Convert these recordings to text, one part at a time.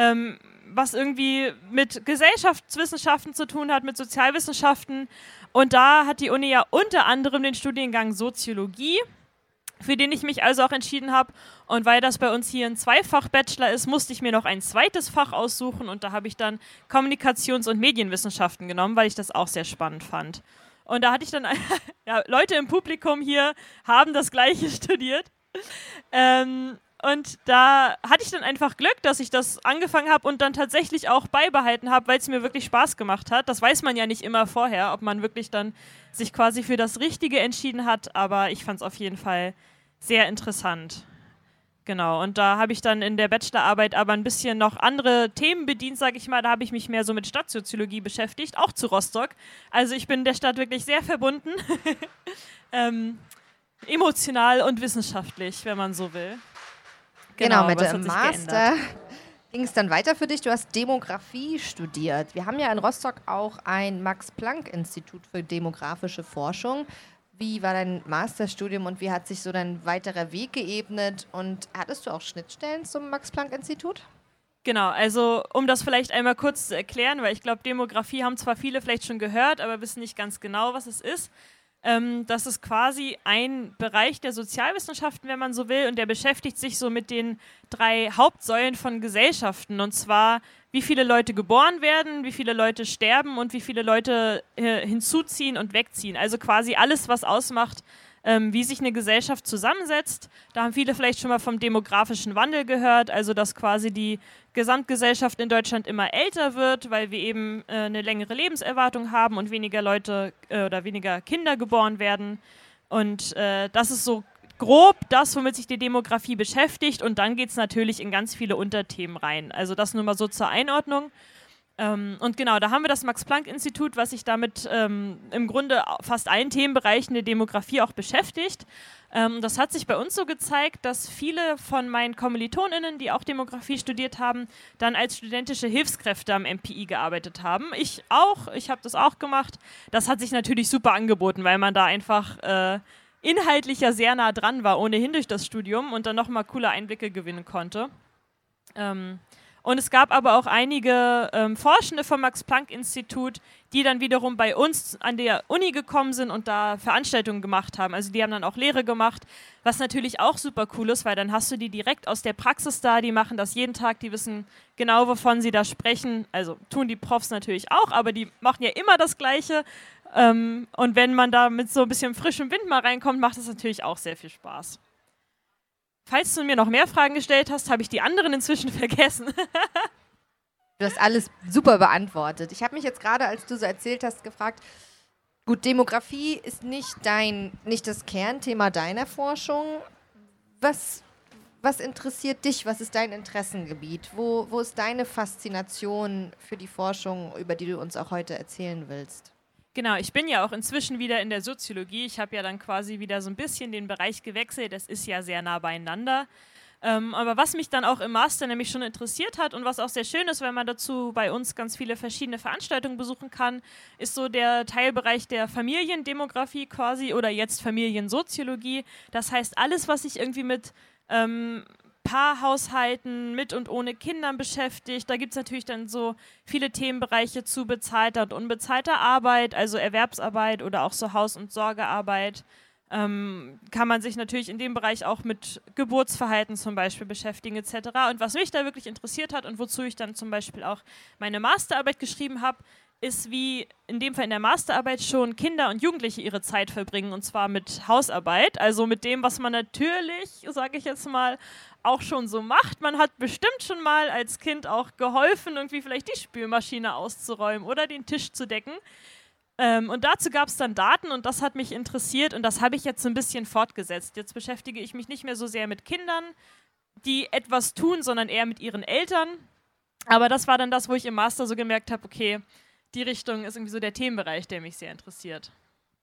was irgendwie mit Gesellschaftswissenschaften zu tun hat, mit Sozialwissenschaften. Und da hat die Uni ja unter anderem den Studiengang Soziologie, für den ich mich also auch entschieden habe. Und weil das bei uns hier ein Zweifach-Bachelor ist, musste ich mir noch ein zweites Fach aussuchen. Und da habe ich dann Kommunikations- und Medienwissenschaften genommen, weil ich das auch sehr spannend fand. Und da hatte ich dann, ja, Leute im Publikum hier haben das Gleiche studiert. Und da hatte ich dann einfach Glück, dass ich das angefangen habe und dann tatsächlich auch beibehalten habe, weil es mir wirklich Spaß gemacht hat. Das weiß man ja nicht immer vorher, ob man wirklich dann sich quasi für das Richtige entschieden hat. Aber ich fand es auf jeden Fall sehr interessant. Genau, und da habe ich dann in der Bachelorarbeit aber ein bisschen noch andere Themen bedient, sage ich mal. Da habe ich mich mehr so mit Stadtsoziologie beschäftigt, auch zu Rostock. Also ich bin der Stadt wirklich sehr verbunden, emotional und wissenschaftlich, wenn man so will. Genau, mit dem Master ging es dann weiter für dich. Du hast Demografie studiert. Wir haben ja in Rostock auch ein Max-Planck-Institut für demografische Forschung. Wie war dein Masterstudium und wie hat sich so dein weiterer Weg geebnet? Und hattest du auch Schnittstellen zum Max-Planck-Institut? Genau, also um das vielleicht einmal kurz zu erklären, weil ich glaube, Demografie haben zwar viele vielleicht schon gehört, aber wissen nicht ganz genau, was es ist. Das ist quasi ein Bereich der Sozialwissenschaften, wenn man so will, und der beschäftigt sich so mit den 3 Hauptsäulen von Gesellschaften, und zwar, wie viele Leute geboren werden, wie viele Leute sterben und wie viele Leute hinzuziehen und wegziehen. Also quasi alles, was ausmacht, wie sich eine Gesellschaft zusammensetzt. Da haben viele vielleicht schon mal vom demografischen Wandel gehört, also dass quasi die Gesamtgesellschaft in Deutschland immer älter wird, weil wir eben eine längere Lebenserwartung haben und weniger Leute oder weniger Kinder geboren werden. Und das ist so grob das, womit sich die Demografie beschäftigt. Und dann geht es natürlich in ganz viele Unterthemen rein. Also das nur mal so zur Einordnung. Und genau, da haben wir das Max-Planck-Institut, was sich damit im Grunde fast allen Themenbereichen der Demografie auch beschäftigt. Das hat sich bei uns so gezeigt, dass viele von meinen KommilitonInnen, die auch Demografie studiert haben, dann als studentische Hilfskräfte am MPI gearbeitet haben. Ich auch, ich habe das auch gemacht. Das hat sich natürlich super angeboten, weil man da einfach inhaltlich ja sehr nah dran war, ohnehin durch das Studium, und dann nochmal coole Einblicke gewinnen konnte. Und es gab aber auch einige Forschende vom Max-Planck-Institut, die dann wiederum bei uns an der Uni gekommen sind und da Veranstaltungen gemacht haben. Also die haben dann auch Lehre gemacht, was natürlich auch super cool ist, weil dann hast du die direkt aus der Praxis da, die machen das jeden Tag, die wissen genau, wovon sie da sprechen. Also tun die Profs natürlich auch, aber die machen ja immer das Gleiche. Und wenn man da mit so ein bisschen frischem Wind mal reinkommt, macht das natürlich auch sehr viel Spaß. Falls du mir noch mehr Fragen gestellt hast, habe ich die anderen inzwischen vergessen. Du hast alles super beantwortet. Ich habe mich jetzt gerade, als du so erzählt hast, gefragt, gut, Demografie ist nicht das Kernthema deiner Forschung. Was interessiert dich? Was ist dein Interessengebiet? Wo ist deine Faszination für die Forschung, über die du uns auch heute erzählen willst? Genau, ich bin ja auch inzwischen wieder in der Soziologie. Ich habe ja dann quasi wieder so ein bisschen den Bereich gewechselt. Das ist ja sehr nah beieinander. Aber was mich dann auch im Master nämlich schon interessiert hat und was auch sehr schön ist, weil man dazu bei uns ganz viele verschiedene Veranstaltungen besuchen kann, ist so der Teilbereich der Familiendemografie quasi oder jetzt Familiensoziologie. Das heißt, alles, was sich irgendwie mit Paarhaushalten mit und ohne Kindern beschäftigt. Da gibt es natürlich dann so viele Themenbereiche zu bezahlter und unbezahlter Arbeit, also Erwerbsarbeit oder auch so Haus- und Sorgearbeit. Kann man sich natürlich in dem Bereich auch mit Geburtsverhalten zum Beispiel beschäftigen etc. Und was mich da wirklich interessiert hat und wozu ich dann zum Beispiel auch meine Masterarbeit geschrieben habe, ist, wie in dem Fall in der Masterarbeit schon Kinder und Jugendliche ihre Zeit verbringen, und zwar mit Hausarbeit, also mit dem, was man natürlich, sage ich jetzt mal, auch schon so macht. Man hat bestimmt schon mal als Kind auch geholfen, irgendwie vielleicht die Spülmaschine auszuräumen oder den Tisch zu decken. Und dazu gab es dann Daten und das hat mich interessiert und das habe ich jetzt so ein bisschen fortgesetzt. Jetzt beschäftige ich mich nicht mehr so sehr mit Kindern, die etwas tun, sondern eher mit ihren Eltern. Aber das war dann das, wo ich im Master so gemerkt habe, okay, die Richtung ist irgendwie so der Themenbereich, der mich sehr interessiert.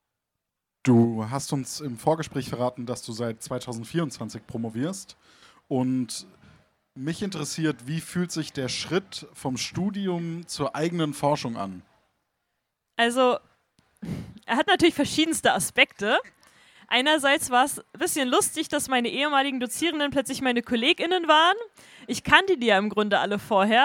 Du hast uns im Vorgespräch verraten, dass du seit 2024 promovierst. Und mich interessiert, wie fühlt sich der Schritt vom Studium zur eigenen Forschung an? Also, er hat natürlich verschiedenste Aspekte. Einerseits war es ein bisschen lustig, dass meine ehemaligen Dozierenden plötzlich meine KollegInnen waren. Ich kannte die ja im Grunde alle vorher.